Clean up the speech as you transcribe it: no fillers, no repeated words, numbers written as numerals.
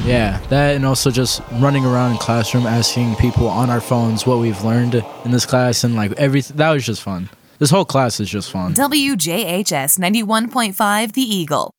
Yeah, that and also just running around in classroom asking people on our phones what we've learned in this class and like everything. That was just fun. This whole class is just fun. WJHS 91.5 The Eagle.